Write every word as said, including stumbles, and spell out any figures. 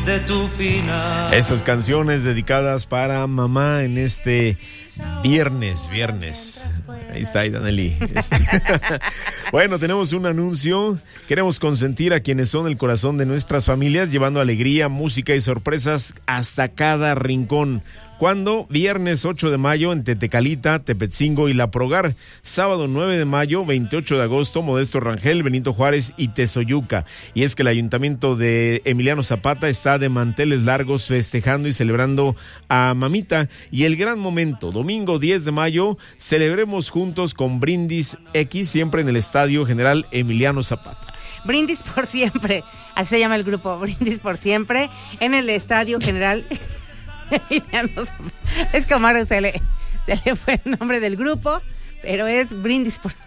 de tu final. Esas canciones dedicadas para mamá en este viernes, viernes. Ahí está, ahí, Danelli. Bueno, tenemos un anuncio. Queremos consentir a quienes son el corazón de nuestras familias, llevando alegría, música y sorpresas hasta cada rincón. ¿Cuándo? Viernes ocho de mayo en Tetecalita, Tepetzingo y La Progar. Sábado nueve de mayo, veintiocho de agosto, Modesto Rangel, Benito Juárez y Tezoyuca. Y es que el ayuntamiento de Emiliano Zapata está de manteles largos festejando y celebrando a mamita. Y el gran momento, domingo diez de mayo, celebremos juntos con Brindis X, siempre en el Estadio General Emiliano Zapata. Brindis por siempre, así se llama el grupo, Brindis por siempre, en el Estadio General... Es que Omar se le, se le fue el nombre del grupo, pero es Brindis por